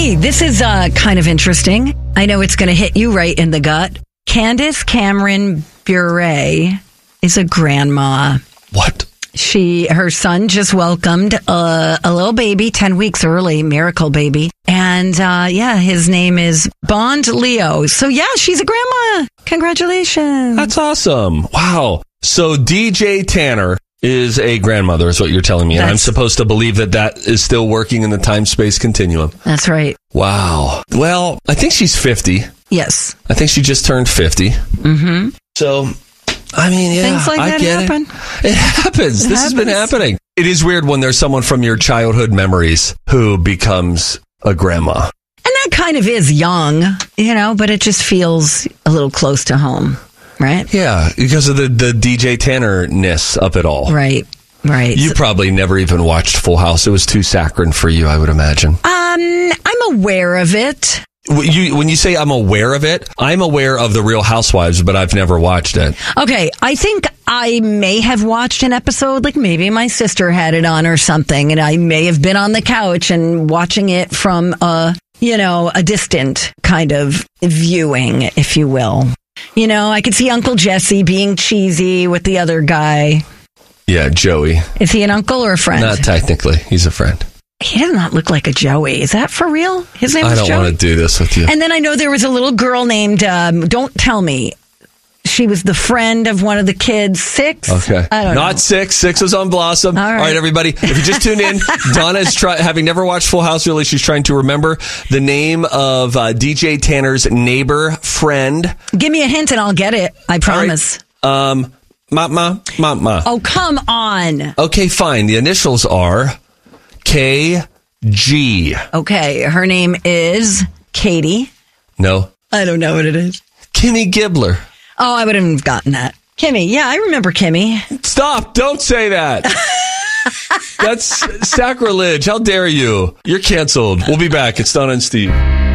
Hey, this is kind of interesting. I know it's going to hit you right in the gut. Candace Cameron Bure is a grandma. What? Her son just welcomed a little baby 10 weeks early, miracle baby. And his name is Bond Leo. So yeah, she's a grandma. Congratulations. That's awesome. Wow. So DJ Tanner is a grandmother is what you're telling me. And I'm supposed to believe that is still working in the time-space continuum. That's right. Wow. Well, I think she's 50. Yes. I think she just turned 50. Mm-hmm. So, I mean, yeah, things like that happen. It happens. This has been happening. It is weird when there's someone from your childhood memories who becomes a grandma. And that kind of is young, but it just feels a little close to home, right? Yeah, because of the DJ Tanner-ness of it all. Right. You probably never even watched Full House. It was too saccharine for you, I would imagine. I'm aware of it. When you say I'm aware of it, I'm aware of The Real Housewives, but I've never watched it. Okay, I think I may have watched an episode, like maybe my sister had it on or something, and I may have been on the couch and watching it from a distant kind of viewing, if you will. I could see Uncle Jesse being cheesy with the other guy. Yeah, Joey. Is he an uncle or a friend? Not technically. He's a friend. He does not look like a Joey. Is that for real? His name is Joey? I don't want to do this with you. And then I know there was a little girl named, don't tell me. She was the friend of one of the kids. 6? Okay. I don't know. Not 6. 6 was on Blossom. All right, everybody. If you just tuned in, Donna is having never watched Full House, really, she's trying to remember the name of DJ Tanner's neighbor friend. Give me a hint and I'll get it. I promise. Right. Ma. Oh, come on. Okay, fine. The initials are KG. Okay, her name is Katie. No. I don't know what it is. Kimmy Gibbler. Oh, I wouldn't have gotten that. Kimmy. Yeah, I remember Kimmy. Stop. Don't say that. That's sacrilege. How dare you? You're canceled. We'll be back. It's Donna and Steve.